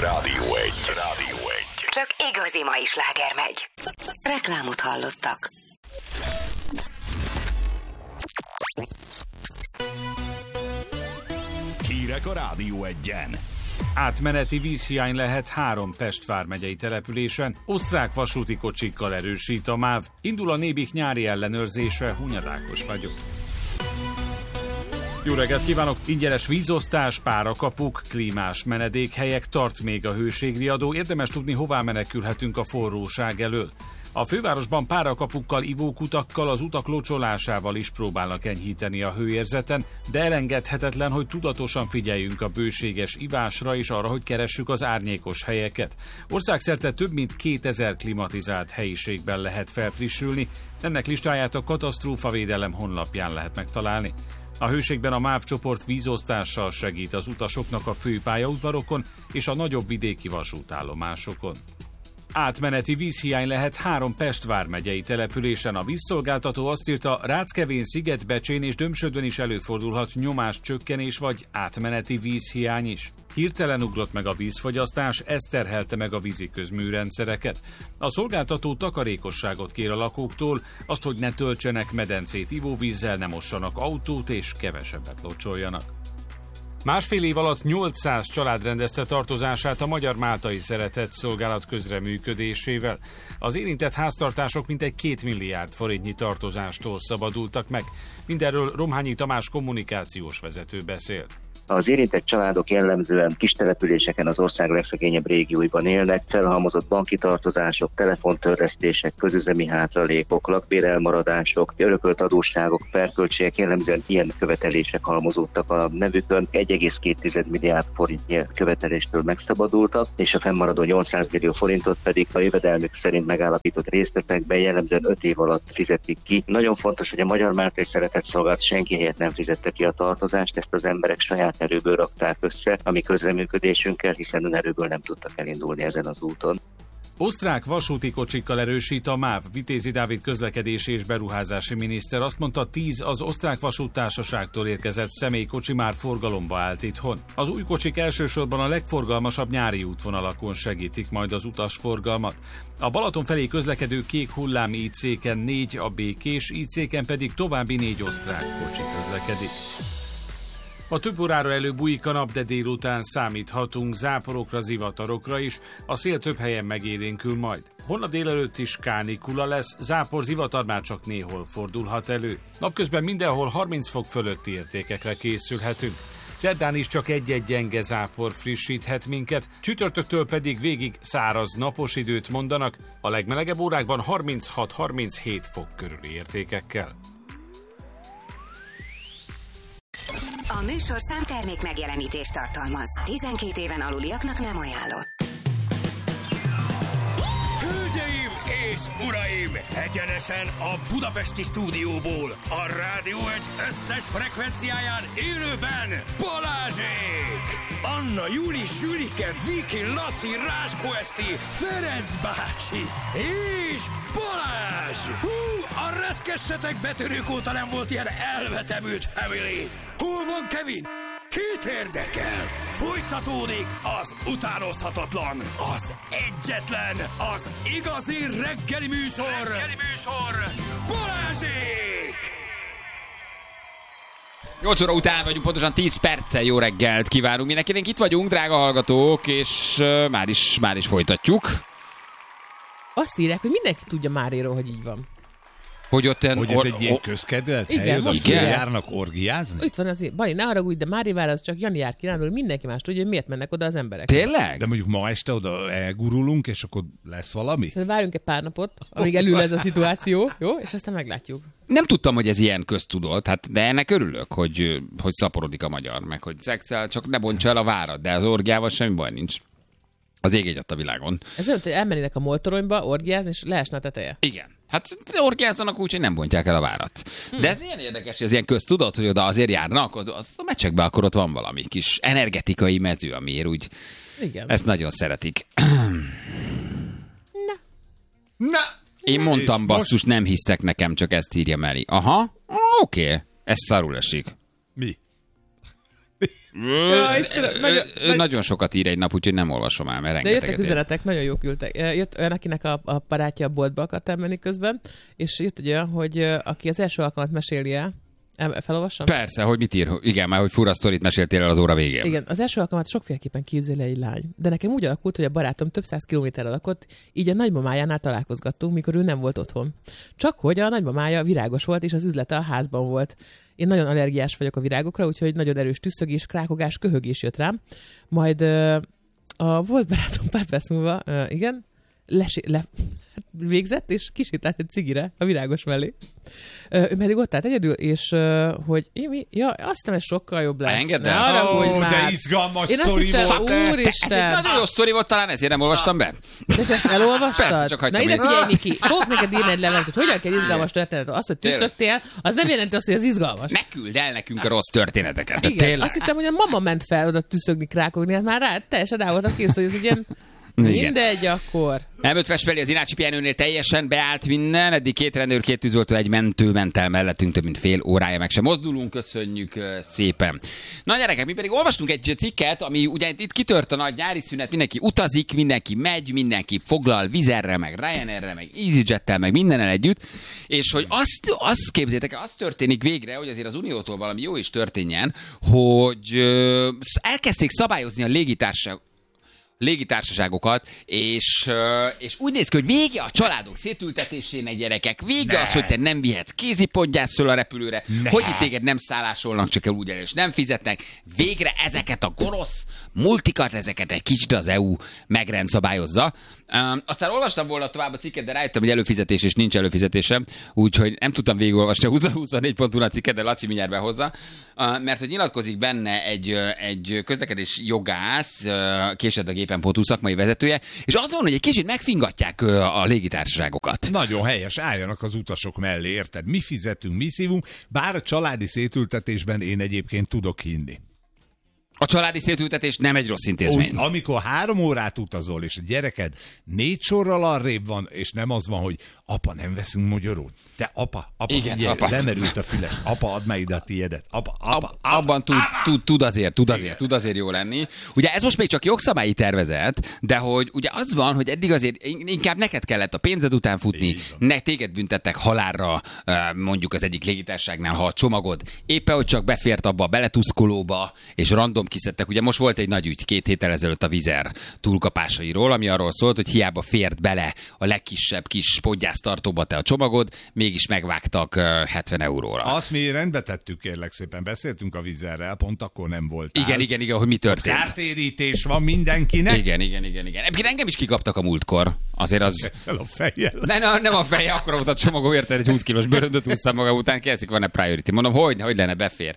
Rádió 1. Csak igazi mai sláger megy. Reklámot hallottak. Hírek a Rádió 1-en. Átmeneti vízhiány lehet 3 Pest vármegyei településen, osztrák vasúti kocsikkal erősít a MÁV, indul a Nébik nyári ellenőrzése, Hunyad vagyok. Jó reggelt kívánok! Ingyenes vízosztás, párakapuk, klímás menedékhelyek, tart még a hőségriadó, érdemes tudni, hová menekülhetünk a forróság elől. A fővárosban párakapukkal, ivókutakkal, az utak locsolásával is próbálnak enyhíteni a hőérzeten, de elengedhetetlen, hogy tudatosan figyeljünk a bőséges ivásra és arra, hogy keressük az árnyékos helyeket. Országszerte több mint 2000 klimatizált helyiségben lehet felfrissülni, ennek listáját a Katasztrófavédelem honlapján lehet megtalálni. A hőségben a MÁV csoport vízosztással segít az utasoknak a főpályaudvarokon és a nagyobb vidéki vasútállomásokon. Átmeneti vízhiány lehet 3 Pest vármegyei településen. A vízszolgáltató azt írta, Ráckevén, Szigetbecsén és Dömsödön is előfordulhat nyomáscsökkenés vagy átmeneti vízhiány is. Hirtelen ugrott meg a vízfogyasztás, ez terhelte meg a víziközműrendszereket. A szolgáltató takarékosságot kér a lakóktól, azt, hogy ne töltsenek medencét ivóvízzel, ne mossanak autót és kevesebbet locsoljanak. Másfél év alatt 800 család rendezte tartozását a Magyar Máltai Szeretett Szolgálat közreműködésével. Az érintett háztartások mintegy 2 milliárd forintnyi tartozástól szabadultak meg. Mindenről Romhányi Tamás kommunikációs vezető beszélt. Az érintett családok jellemzően kis településeken, az ország legszegényebb régióiban élnek, felhalmozott banki tartozások, telefontörlesztések, közüzemi hátralékok, lakbérelmaradások, örökölt adósságok, perköltségek, jellemzően ilyen követelések halmozódtak a nevükön. 1,2 milliárd forintnyi követeléstől megszabadultak, és a fennmaradó 800 millió forintot pedig a jövedelmük szerint megállapított részletekben jellemzően 5 év alatt fizetik ki. Nagyon fontos, hogy a Magyar Máltai Szeretett Szolgálat senki helyett nem fizette ki a tartozást, ezt az emberek saját erőből rakták össze a mi közreműködésünkkel, hiszen önerőből nem tudtak elindulni ezen az úton. Osztrák vasúti kocsikkal erősít a MÁV. Vitézi Dávid közlekedési és beruházási miniszter azt mondta, 10 az osztrák vasúttársaságtól érkezett személykocsi már forgalomba állt itthon. Az új kocsik elsősorban a legforgalmasabb nyári útvonalakon segítik majd az utasforgalmat. A Balaton felé közlekedő kék hullám IC-ken 4, a békés IC-ken pedig további 4 osztrák kocsi közlekedik. A több órára előbújik a nap, de délután számíthatunk záporokra, zivatarokra is, a szél több helyen megélénkül majd. Holnap délelőtt is kánikula lesz, zápor, zivatar már csak néhol fordulhat elő. Napközben mindenhol 30 fok fölötti értékekre készülhetünk. Szerdán is csak egy-egy gyenge zápor frissíthet minket, csütörtöktől pedig végig száraz napos időt mondanak, a legmelegebb órákban 36-37 fok körüli értékekkel. A műsorszám termék megjelenítést tartalmaz. 12 éven aluliaknak nem ajánlott. Hölgyeim és uraim! Egyenesen a budapesti stúdióból, a Rádió 1 összes frekvenciáján élőben Balázsék! Anna, Juli, Sülike, Viki, Laci, Ráskó Eszti, Ferenc bácsi és Balázs! Hú, a reszkessetek betörők óta nem volt ilyen elvetemült family! Hol van Kevin? Kit érdekel? Folytatódik az utánozhatatlan, az egyetlen, az igazi reggeli műsor Balázsék! 8 óra után vagyunk, pontosan 10 perccel. Jó reggelt kívánunk mindenkinek. Itt vagyunk, drága hallgatók, és már is folytatjuk. Azt írják, hogy mindenki tudja Máréról, hogy így van. Hogy ott hogy ez egy ilyen közkedvelt hely, oda járnak orgiázni? Itt van azért, Bali, ne haragudj, de Márival az csak Jani jár kirándul, mindenki más tudja, hogy miért mennek oda az emberek. Tényleg? De mondjuk ma este oda elgurulunk, és akkor lesz valami? Szerintem várjunk egy pár napot, amíg elül ez a szituáció, jó? És aztán meglátjuk. Nem tudtam, hogy ez ilyen köztudott, hát, de ennek örülök, hogy szaporodik a magyar, meg hogy szexel, csak ne bontsa el a várat, de az orgiával semmi baj nincs. Az ég egyadt a világon. Ez olyan, hogy elmennének a moltoronyba orgiázni, és leesne a teteje. Igen. Hát orgiázzanak úgy, hogy nem bontják el a várat. De ez ilyen érdekes, hogy ez ilyen köztudott, hogy oda azért járnak, a meccsekben akkor ott van valami kis energetikai mező, amiért úgy igen. Ezt nagyon szeretik. Na. Én mondtam, basszus, nem hisztek nekem, csak ezt írja Meli. Aha, oké. Ez szarul esik. Mi? Nagyon sokat ír egy nap, úgyhogy nem olvasom el, mert rengeteget. De jöttek üzenetek, nagyon jók ültek. Jött olyan, akinek a barátja a boltba akart elmenni közben, és jött egy olyan, hogy aki az első alkalmat meséli el, felolvassam? Persze, hogy mit ír. Igen, már hogy fura sztorit meséltél el az óra végén. Igen, az első alkalmat sokféleképpen képzeli egy lány. De nekem úgy alakult, hogy a barátom több száz kilométerre lakott, így a nagymamájánál találkozgattunk, mikor ő nem volt otthon. Csak hogy a nagymamája virágos volt, és az üzlete a házban volt. Én nagyon allergiás vagyok a virágokra, úgyhogy nagyon erős tüsszögés, krákogás, köhögés jött rám. Majd a volt barátom pár perc múlva, igen, végzett, és kisétált egy cigire a virágos mellé. Ő pedig ott állt egyedül, és hogy azt hiszem, ez sokkal jobb lesz. Engedem? De izgalmas sztori volt. Úristen! Ez egy nagyon jó sztori volt, talán ezért nem olvastam be. De ezt elolvastad? Persze, csak hagytam. Na ide figyelj, Miki, fogok neked írni egy levelet, hogy hogyan kell izgalmas történetet. Azt, hogy tüsztöttél, az nem jelenti azt, hogy az izgalmas. Ne küld el nekünk a rossz történeteket. Igen, azt hittem, hogy a mama ment fel oda tüszögni, krákogni, hát már rá teljesen rá voltam kész, hogy ez egy ilyen mindegy akkor. Elmötves felé az Inácsi pihenőnél teljesen beállt minden, eddig 2 rendőr, 2 tűzoltó, egy mentő ment el mellettünk, több mint fél órája meg sem mozdulunk, köszönjük szépen. Na gyerekek, mi pedig olvastunk egy cikket, ami ugye itt kitört a nagy nyári szünet, mindenki utazik, mindenki megy, mindenki foglal Wizzairrel, meg Ryanairrel, meg EasyJettel, meg mindennel együtt, és hogy azt képzeljétek el, az történik végre, hogy azért az Uniótól valami jó is történjen, hogy elkezdték szabályozni a légitársaságokat, és úgy néz ki, hogy vége a családok szétültetésének, gyerekek, vége az, hogy te nem vihetsz kézipodgyászol a repülőre, hogy itt téged nem szállásolnak, csak el úgy el, és nem fizetnek. Végre ezeket a gonosz multikat, ezeket egy kicsit az EU megrendszabályozza. Aztán olvastam volna tovább a cikket, de rájöttem, hogy előfizetés és nincs előfizetésem, úgyhogy nem tudtam végigolvasni a 24.hu a cikket, de Laci mindjárt behozza, mert hogy nyilatkozik benne egy közlekedés jogász, később a gépen.hu szakmai vezetője, és az van, hogy egy kicsit megfingatják a légitársaságokat. Nagyon helyes, álljanak az utasok mellé, érted? Mi fizetünk, mi szívunk, bár a családi szétültetésben én egyébként tudok hinni. A családi szétültetés nem egy rossz intézmény. Úgy, amikor 3 órát utazol, és a gyereked 4 sorral arrébb van, és nem az van, hogy apa, nem veszünk magyarót. Te apa, igen, figyelj, apa. Lemerült a füles. Apa, add meg ide a tiédet. Apa. Abban tud azért jó lenni. Ugye ez most még csak jogszabályi tervezet, de hogy ugye az van, hogy eddig azért inkább neked kellett a pénzed után futni, téged büntettek halálra, mondjuk az egyik légitársaságnál, ha a csomagod éppen, hogy csak befért abba a beletuszkolóba, és random kiszedtek. Ugye most volt egy nagy ügy 2 héttel ezelőtt a Wizzair túlkapásairól, ami arról szólt, hogy hiába fért bele a legkisebb kis podgyásztartóba te a csomagod, mégis megvágtak 70 euróra. Azt mi rendbe tettük, kérlek szépen. Beszéltünk a Wizzairrel, pont akkor nem voltál. Igen, hogy mi történt. Kártérítés van mindenkinek. Igen. Engem is kikaptak a múltkor. Azért az... Ezzel a fejjel. Nem a fejjel, akkor volt a csomagom, érted, egy 20 kilós bőröndöt húztam magam után, kérdezik, van-e priority. Mondom, hogy lenne, befér.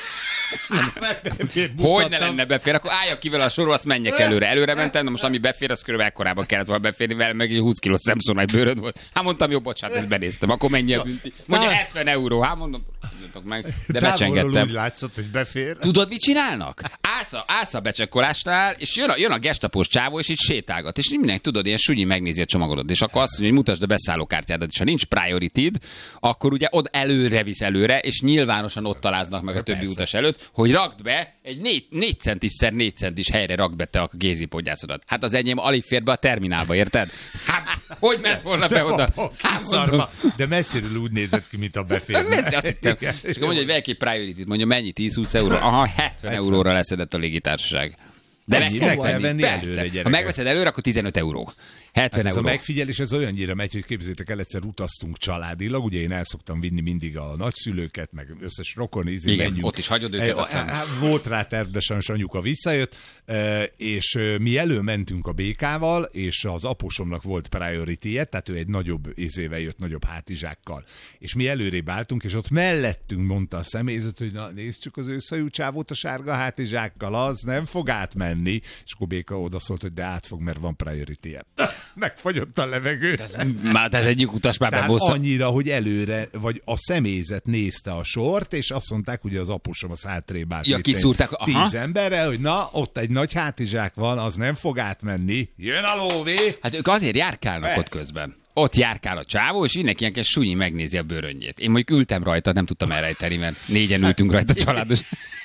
Hogy ne lenne befér, akkor álljak ki vele a sorról, azt menjek előre. Előre mentem, de most ami befér, az körülbelül ekkorában kellett volna beférni vele, meg egy 20 kilós Samsonite bőröd volt. Hát mondtam, jó, bocsánat, ezt benéztem, akkor mennyi a bünti? Mondja 70 euró, hát mondom, meg, de becsengettem. Úgy látszott, hogy befér. Tudod, mit csinálnak? Állsz a becsekkolásnál, és jön a gestapós csávó, és itt sétálgat. És mindenki, tudod, ilyen sunyi megnézi a csomagodat, és akkor azt mondja, hogy mutasd a beszállókártyádat, és ha nincs priority-d, akkor ugye ott előre visz előre, és nyilvánosan ott találkoznak meg a többi utas előtt, hogy rakd be egy 4 centis-szer 4 centis helyre rakd be te a kézipodgyászodat. Hát az enyém alig fér be a terminálba, érted? Hát, hogy ment volna be oda? De messziről úgy nézett ki, mint a beférne. Messzi, azt hittem. És akkor mondja, hogy vegyek egy priority-t, mondja, mennyi? 10-20 euró? Aha, 70 euróra leszedett a légitársaság. De meg kell venni előre, ha megveszed előre, akkor 15 euró. 70 euró. Ez a megfigyelés, ez olyannyira megy, hogy képzeljétek el, egyszer utaztunk családilag, ugye én el szoktam vinni mindig a nagyszülőket, meg összes rokon, igen, ott is hagyod őket aztán. Volt rá terv, de sajnos anyuka visszajött, és mi előmentünk a békával, és az apósomnak volt priority-je, tehát ő egy nagyobb izével jött, nagyobb hátizsákkal. És mi előrébb álltunk, és ott mellettünk mondta a személyzet, hogy na, nézd csak az őszajú csávót a sárga hátizsákkal, az nem fog átmenni. És akkor béka odaszólt, hogy de átfog, mert van priority-je. Megfagyott a levegő. Már ez egyik utas már bebossza. Annyira, hogy előre, vagy a személyzet nézte a sort, és azt mondták, hogy az apusom az hátrébb állt. Ja, kiszúrták. 10 emberre, hogy na, ott egy nagy hátizsák van, az nem fog átmenni. Jön a lóvé! Hát ők azért járkálnak ott közben. Ott járkál a csávó, és mindenki ilyen súnyi megnézi a bőröngyét. Én mondjuk ültem rajta, nem tudtam elrejteni, mert 4-en ültünk rajta családos.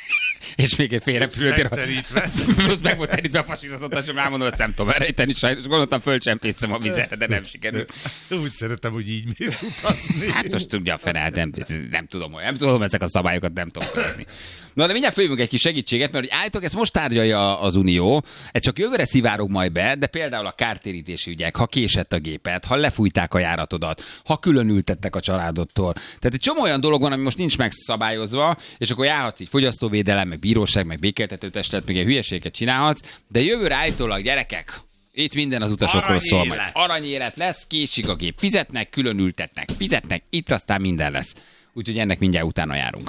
és még egy félrepülőtér. Plusz meg volt terítve a pasírozottan, és rámondom, ezt nem tudom elrejteni, sajnos gondoltam, fölcsempészem a vizet, de nem sikerült. Úgy szeretem, hogy így mész utazni. Hát most tudja a fene, nem tudom, ezek a szabályokat nem tudom követni. Na, de mindjárt följövünk egy kis segítséget, mert hogy állítok, ezt most tárgyalja az Unió, ez csak jövőre szivárog majd be, de például a kártérítési ügyek, ha késett a gépet, ha lefújták a járatodat, ha különültettek a családodtól. Tehát egy csomó olyan dolog van, ami most nincs megszabályozva, és akkor járhatsz így fogyasztóvédelem, meg bíróság, meg békéltetőtestület, meg egy hülyeséget csinálhatsz, de jövőre állítólag, gyerekek, itt minden az utasokról szól majd. Aranyélet lesz, késik a gép, fizetnek, különültetnek, fizetnek, itt aztán minden lesz. Úgyhogy ennek mindjárt utána járunk.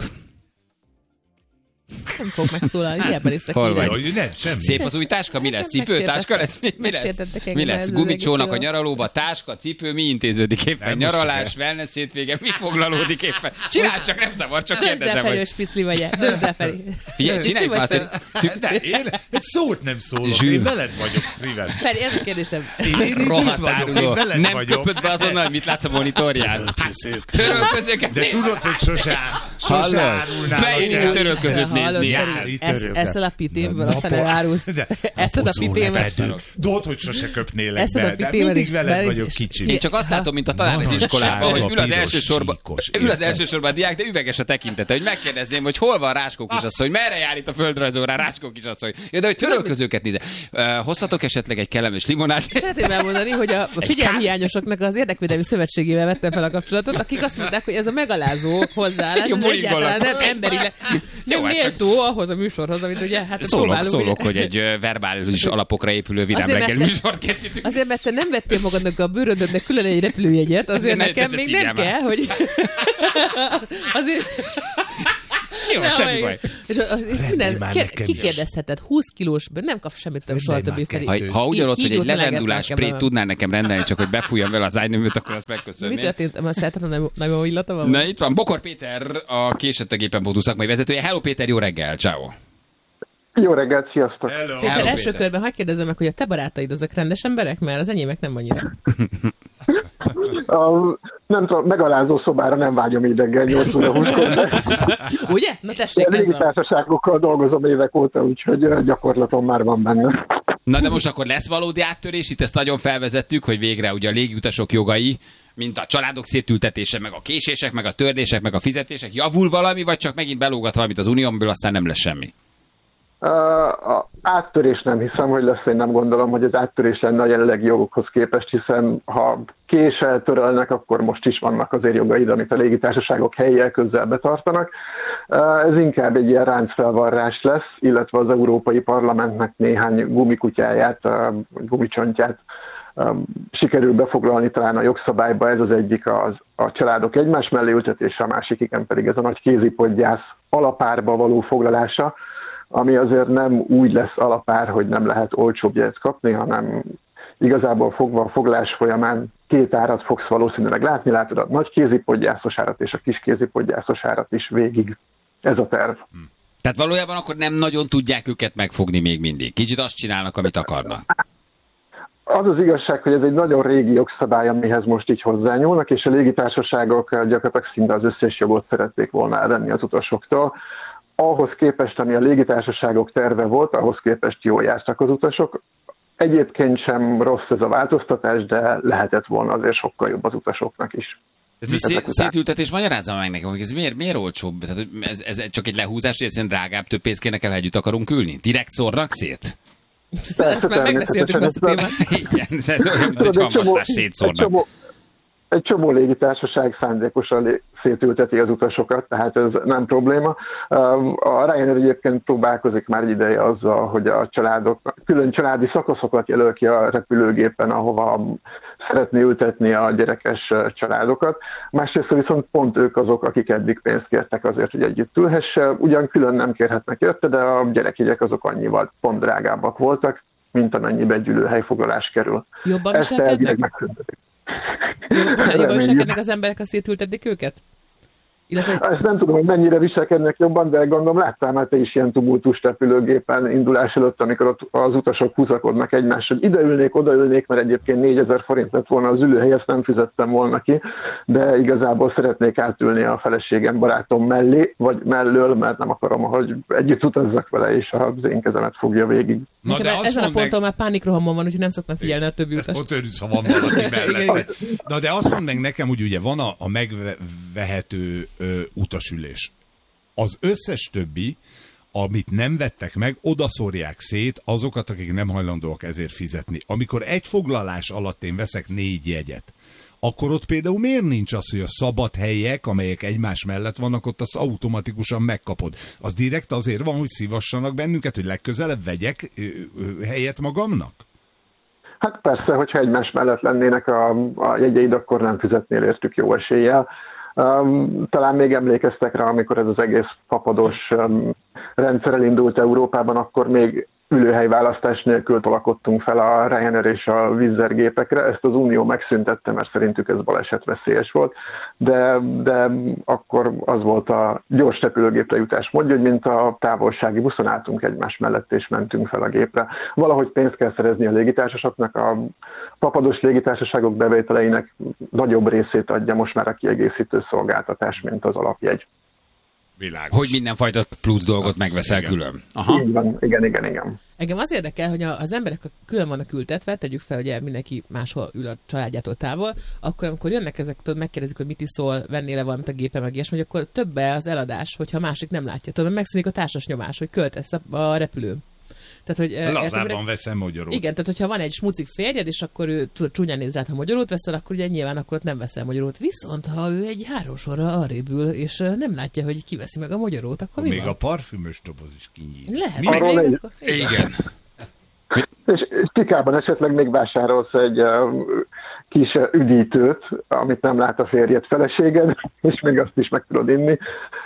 Nem fog megszólalni, hiába néztek Nem, semmi. Szép az új táska, mi lesz? Cipőtáska lesz? Mi lesz? Gumicsónak a nyaralóba, táska, cipő, mi intéződik éppen? Nyaralás, wellness hétvége, mi foglalódik éppen? Csinálj csak, nem zavar, csak kérdezem. Dönts lefelé, spiszli vagy-e? Dönts lefelé. Figyelj, csinálj már azt, hogy... Én egy szót nem szólok, én veled vagyok szívem. Feri, ez a kérdésem. Rohadtáruló. Nem köpöd be azonnal, mit látsz a monitorján? Törölközőket. De tudod, hogy sose árulnál. Beírni törölközőt nézni. Eszel a pitémből, aztán elárulsz. Eszed a pitémből. Tudod, hogy sose köpnélek be, de mindig veled vagyok kicsi. Én csak azt látom, mint a talán az iskolában, hogy ül az első sorban a diák, de üveges a tekintete, hogy megkérdezném, hogy hol van Ráskó kisasszony, merre jár itt a földrajzórán Ráskó kisasszony. Ja, de hogy törölközőket nézze. Hozhatok esetleg egy kellemes limonát? Szeretném elmondani, hogy a figyelmhiányosoknak az Érdekvédelmi Szövetségével vettem fel a kapcsolatot, akik azt mondták, hogy ez a megalázó hozzáállás, ez egyáltalán nem emberileg. Nem méltó ahhoz a műsorhoz, amit ugye hát szólok, hogy egy verbális alapokra épülő vidám reggel műsort készítünk. Azért, mert te nem vettél magadnak a bőröndödnek külön egy repülőjegyet, azért nekem még nem kell, hogy... azért... Jó, semmi baj. És minden, kikérdezheted, 20 kilós, nem kap semmit több, soha többé felé. Ha úgy adott, hogy egy levendulás sprayt tudnál nekem rendelni, csak hogy befújjam vele az ágynövőt, akkor azt megköszönném. Mi történt? Ma szeretem, nagyon illata van? Na itt van, Bokor Péter, a Késettegépen Bódú szakmai vezetője. Hello Péter, jó reggel, ciao. Jó reggelt, sziasztok! Hello. Péter, első körben hadd kérdezem meg, hogy a te barátaid azok rendes emberek, mert az enyémek nem annyira. Nem tudom, megalázó szobára nem vágyom így reggel 8 óra 20-kor. Ugye? Na tessék, ez légitársaságokkal dolgozom évek óta, úgyhogy gyakorlatom már van benne. Na de most akkor lesz valódi áttörés, itt ezt nagyon felvezettük, hogy végre ugye a légiutasok jogai, mint a családok szétültetése, meg a késések, meg a törlések, meg a fizetések, javul valami, vagy csak megint belógat valamit az Uniónból, aztán nem lesz semmi? Áttörés nem hiszem, hogy lesz, én nem gondolom, hogy az áttörés lenne a jelenlegi jogokhoz képest, hiszen ha késsel törölnek, akkor most is vannak azért jogaid, amit a légitársaságok helyiel közel betartanak. Ez inkább egy ilyen ráncfelvarrás lesz, illetve az Európai Parlamentnek néhány gumikutyáját, gumicsontját sikerül befoglalni talán a jogszabályba, ez az egyik a családok egymás mellé ültetése, a másik igen pedig ez a nagy kézipodgyász alapárba való foglalása, ami azért nem úgy lesz alapár, hogy nem lehet olcsóbb jegyet kapni, hanem igazából fogva a foglás folyamán két árat fogsz valószínűleg látni, látod a nagy kézipodgyászos árat és a kis kézipodgyászos árat is végig. Ez a terv. Tehát valójában akkor nem nagyon tudják őket megfogni még mindig. Kicsit azt csinálnak, amit akarnak. Az az igazság, hogy ez egy nagyon régi jogszabály, amihez most így hozzányúlnak, és a légitársaságok gyakorlatilag szinte az összes jogot szerették volna elvenni az utasoktól. Ahhoz képest, ami a légitársaságok terve volt, ahhoz képest jól jártak az utasok. Egyébként sem rossz ez a változtatás, de lehetett volna azért sokkal jobb az utasoknak is. Ez szétültetés, magyarázzam meg nekem, hogy ez miért olcsóbb? Tehát, ez csak egy lehúzás, hogy egyszerűen drágább, több pénzt kéne kell, ha együtt akarunk ülni? Direkt szórnak szét? Ezt már megbeszéltük azt a témát. Igen, ez olyan, mint egy hamvasztás szétszórnak. Egy csomó légitársaság szándékosan szétülteti az utasokat, tehát ez nem probléma. A Ryanair egyébként próbálkozik már egy ideje azzal, hogy a családok külön családi szakaszokat jelöl ki a repülőgépen, ahova szeretné ültetni a gyerekes családokat. Másrészt viszont pont ők azok, akik eddig pénzt kértek azért, hogy együtt ülhesse. Ugyan külön nem kérhetnek érte, de a gyerekjegyek azok annyival pont drágábbak voltak, mint amennyibe egy ülőhelyfoglalás kerül. Jobban viselkednek? Jobban viselkednek az emberek, ha szétültetik őket? Ezt nem tudom, hogy mennyire viselkednek jobban, de gondolom láttál már te is ilyen tumultus repülőgépen indulás előtt, amikor ott az utasok húzakodnak egymást, hogy ideülnék, odaülnék, mert egyébként 4000 forint lett volna az ülőhely, ezt nem fizettem volna ki, de igazából szeretnék átülni a feleségem, barátom mellé, vagy mellől, mert nem akarom, hogy együtt utazzak vele, és az én kezemet fogja végig. Na, de ezen a ponton már pánikrohamon van, úgyhogy nem szoktam figyelni a többi utast. Ott örülsz, ha van valaki mellette. Na, de azt mondd meg nekem, hogy ugye van a megvehető utasülés. Az összes többi, amit nem vettek meg, odaszórják szét azokat, akik nem hajlandóak ezért fizetni. Amikor egy foglalás alatt én veszek 4 jegyet, akkor ott például miért nincs az, hogy a szabad helyek, amelyek egymás mellett vannak, ott azt automatikusan megkapod? Az direkt azért van, hogy szívassanak bennünket, hogy legközelebb vegyek helyet magamnak? Hát persze, hogyha egymás mellett lennének a jegyeid, akkor nem fizetnél értük jó eséllyel. Talán még emlékeztek rá, amikor ez az egész fapados rendszer elindult Európában, akkor még ülőhelyválasztás nélkül tolakodtunk fel a Ryanair és a Wizz Air gépekre. Ezt az Unió megszüntette, mert szerintük ez balesetveszélyes volt, de akkor az volt a gyors repülőgépre jutás módja, hogy mint a távolsági buszon álltunk egymás mellett és mentünk fel a gépre. Valahogy pénzt kell szerezni a légitársaságnak, a papados légitársaságok bevételeinek nagyobb részét adja most már a kiegészítő szolgáltatás, mint az alapjegy. Világos. Hogy mindenfajta plusz dolgot megveszel igen. Külön. Aha. Így van, igen. Engem az érdekel, hogy az emberek külön vannak ültetve, tegyük fel, hogy mindenki máshol ül a családjától távol, akkor amikor jönnek ezek, tudod, megkérdezik, hogy mit iszol, vennél-e valamit a gépe, meg ilyesmi, hogy akkor többe az eladás, hogyha a másik nem látja. Tudod, megszűnik a társas nyomás, hogy költesz a repülőn. Tehát, hogy, lazában veszem magyarót. Igen, tehát hogyha van egy smucik férjed, és akkor ő csúnyán néz rád, ha magyarót veszel, akkor ugye nyilván akkor ott nem veszel magyarót. Viszont ha ő egy 3 sorra arrébb ül, és nem látja, hogy kiveszi meg a magyarót, akkor mi még van? a parfümös doboz is kinyílik. Lehet. Igen. És Pikában esetleg még vásárolsz egy kis üdítőt, amit nem lát a férjed, feleséged, és még azt is meg tudod inni.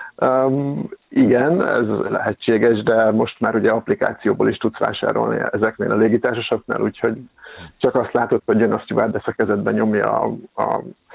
Igen, ez lehetséges, de most már ugye applikációból is tudsz vásárolni ezeknél a légitársaságoknál, úgyhogy csak azt látod, hogy jön a stewardess a kezedben nyomja a